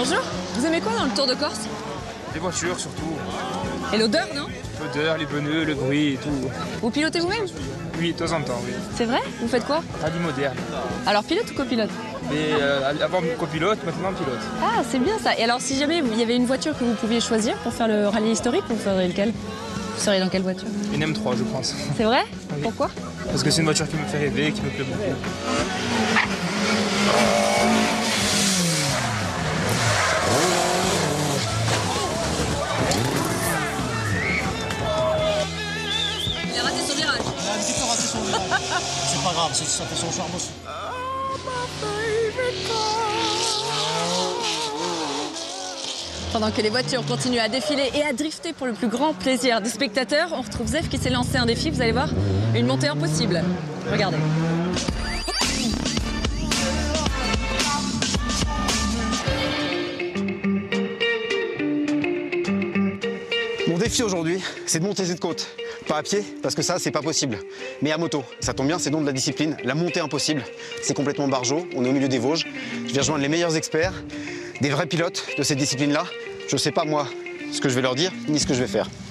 Bonjour, vous aimez quoi dans le Tour de Corse? Les voitures surtout. Et l'odeur, non? L'odeur, les pneus, le bruit et tout. Vous pilotez vous-même? Oui, de temps en temps, oui. C'est vrai? Vous faites quoi? Rallye moderne. Alors pilote ou copilote? Mais avant copilote, maintenant pilote. Ah, c'est bien ça. Et alors si jamais il y avait une voiture que vous pouviez choisir pour faire le rallye historique, vous feriez lequel? Vous seriez dans quelle voiture? Une M3, je pense. C'est vrai? Oui. Pourquoi? Parce que c'est une voiture qui me fait rêver, qui me plaît beaucoup. Il a raté son virage. Il a un petit peu raté son virage. C'est pas grave, ça fait son charme aussi. Pendant que les voitures continuent à défiler et à drifter pour le plus grand plaisir des spectateurs, on retrouve Zef qui s'est lancé un défi, vous allez voir, une montée impossible. Regardez. Mon défi aujourd'hui, c'est de monter cette côte. Pas à pied, parce que ça, c'est pas possible. Mais à moto. Ça tombe bien, c'est donc de la discipline. La montée impossible, c'est complètement barjot. On est au milieu des Vosges. Je vais rejoindre les meilleurs experts, des vrais pilotes de cette discipline-là. Je sais pas, moi, ce que je vais leur dire, ni ce que je vais faire.